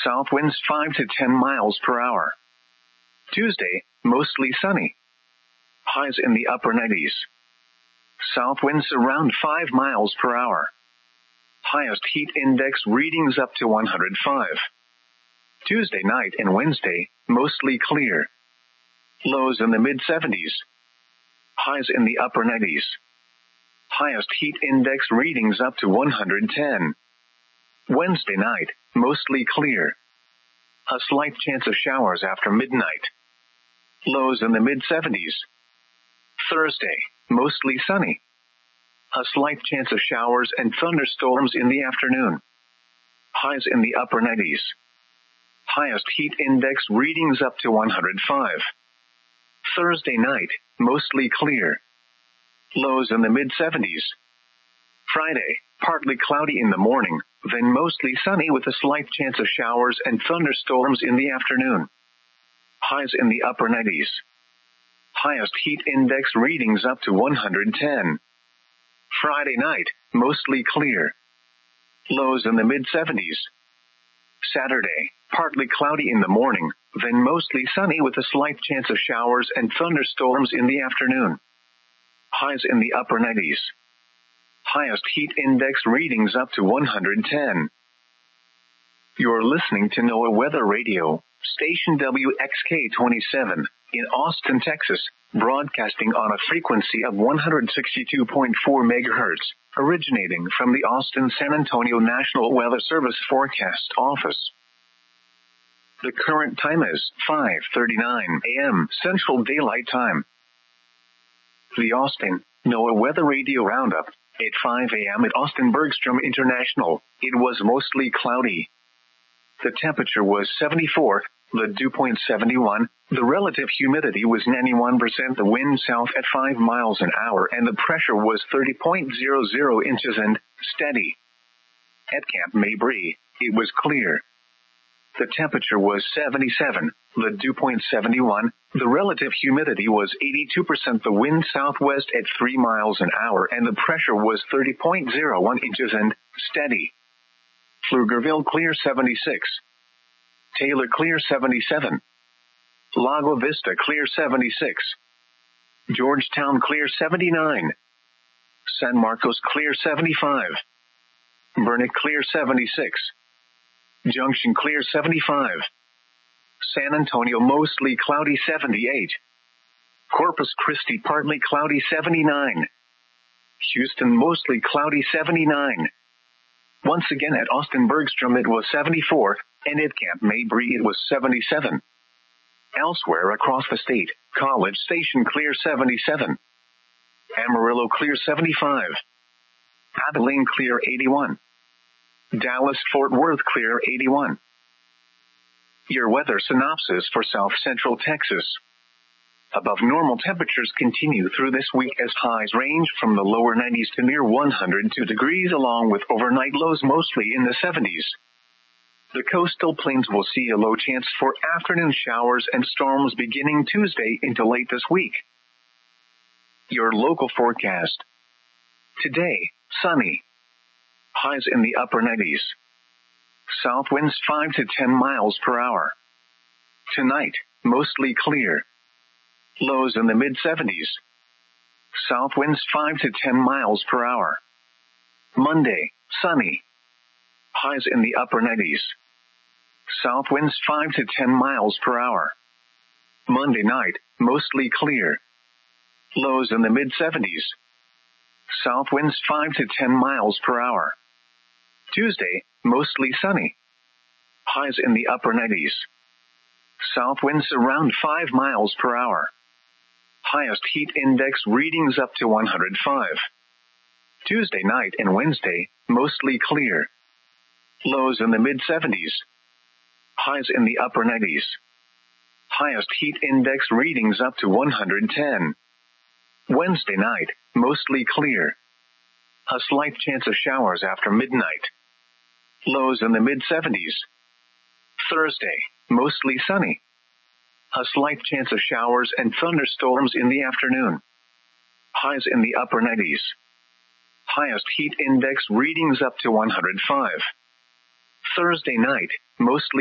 South winds 5 to 10 miles per hour. Tuesday, mostly sunny. Highs in the upper 90s. South winds around 5 miles per hour. Highest heat index readings up to 105. Tuesday night and Wednesday, mostly clear. Lows in the mid-70s. Highs in the upper 90s. Highest heat index readings up to 110. Wednesday night, mostly clear. A slight chance of showers after midnight. Lows in the mid-70s. Thursday, mostly sunny. A slight chance of showers and thunderstorms in the afternoon. Highs in the upper 90s. Highest heat index readings up to 105. Thursday night, mostly clear. Lows in the mid-70s. Friday, partly cloudy in the morning, then mostly sunny with a slight chance of showers and thunderstorms in the afternoon. Highs in the upper 90s. Highest heat index readings up to 110. Friday night, mostly clear. Lows in the mid-70s. Saturday, partly cloudy in the morning, then mostly sunny with a slight chance of showers and thunderstorms in the afternoon. Highs in the upper 90s. Highest heat index readings up to 110. You're listening to NOAA Weather Radio, station WXK-27, in Austin, Texas, broadcasting on a frequency of 162.4 MHz, originating from the Austin-San Antonio National Weather Service Forecast Office. The current time is 5:39 a.m. Central Daylight Time. The Austin NOAA Weather Radio Roundup. At 5 a.m. at Austin Bergstrom International, it was mostly cloudy. The temperature was 74, the dew point 71, the relative humidity was 91%, the wind south at 5 miles an hour, and the pressure was 30.00 inches and steady. At Camp Mabry, it was clear. The temperature was 77, the dew point 71, the relative humidity was 82%, the wind southwest at 3 miles an hour, and the pressure was 30.01 inches and steady. Pflugerville clear 76. Taylor clear 77. Lago Vista clear 76. Georgetown clear 79. San Marcos clear 75. Burnet clear 76. Junction clear 75. San Antonio mostly cloudy 78. Corpus Christi partly cloudy 79. Houston mostly cloudy 79. Once again at Austin Bergstrom it was 74, and at Camp Mabry it was 77. Elsewhere across the state, College Station clear 77. Amarillo clear 75. Abilene clear 81. Dallas-Fort Worth clear 81. Your weather synopsis for South Central Texas. Above normal temperatures continue through this week as highs range from the lower 90s to near 102 degrees along with overnight lows mostly in the 70s. The coastal plains will see a low chance for afternoon showers and storms beginning Tuesday into late this week. Your local forecast. Today, sunny. Highs in the upper 90s. South winds 5 to 10 miles per hour. Tonight, mostly clear. Lows in the mid-70s. South winds 5 to 10 miles per hour. Monday, sunny. Highs in the upper 90s. South winds 5 to 10 miles per hour. Monday night, mostly clear. Lows in the mid-70s. South winds 5 to 10 miles per hour. Tuesday, mostly sunny. Highs in the upper 90s. South winds around 5 miles per hour. Highest heat index readings up to 105. Tuesday night and Wednesday, mostly clear. Lows in the mid-70s. Highs in the upper 90s. Highest heat index readings up to 110. Wednesday night, mostly clear. A slight chance of showers after midnight. Lows in the mid-70s. Thursday, mostly sunny. A slight chance of showers and thunderstorms in the afternoon. Highs in the upper 90s. Highest heat index readings up to 105. Thursday night, mostly